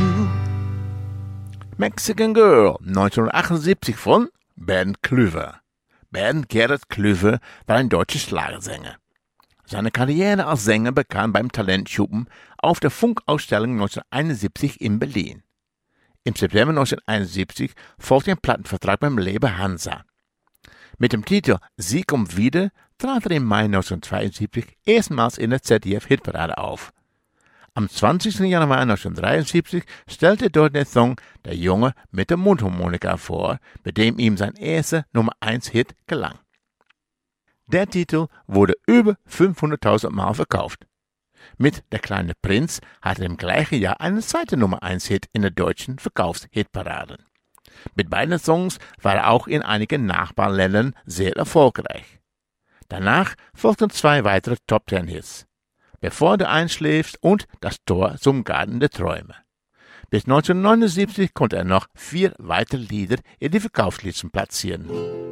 to. Mexican Girl 1978 von Bernd Klüver. Bernd Gerrit Klüver war ein deutscher Schlagersänger. Seine Karriere als Sänger begann beim Talentschuppen auf der Funkausstellung 1971 in Berlin. Im September 1971 folgte ein Plattenvertrag beim Label Hansa. Mit dem Titel Sie kommt wieder trat er im Mai 1972 erstmals in der ZDF-Hitparade auf. Am 20. Januar 1973 stellte dort der Song Der Junge mit der Mundharmonika vor, mit dem ihm sein erster Nummer-1-Hit gelang. Der Titel wurde über 500.000 Mal verkauft. Mit Der kleine Prinz hatte er im gleichen Jahr einen zweiten Nummer-1-Hit in der deutschen Verkaufshitparade. Mit beiden Songs war er auch in einigen Nachbarländern sehr erfolgreich. Danach folgten 2 weitere Top-10-Hits. Bevor du einschläfst und Das Tor zum Garten der Träume. Bis 1979 konnte er noch 4 weitere Lieder in die Verkaufslisten platzieren.